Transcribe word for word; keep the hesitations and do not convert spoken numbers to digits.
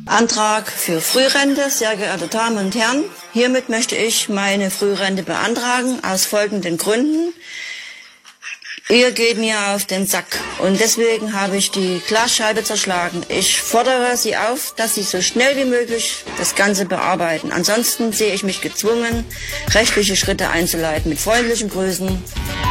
Antrag für Frührente, sehr geehrte Damen und Herren. Hiermit möchte ich meine Frührente beantragen, aus folgenden Gründen. Ihr geht mir auf den Sack und deswegen habe ich die Glasscheibe zerschlagen. Ich fordere Sie auf, dass Sie so schnell wie möglich das Ganze bearbeiten. Ansonsten sehe ich mich gezwungen, rechtliche Schritte einzuleiten. Mit freundlichen Grüßen.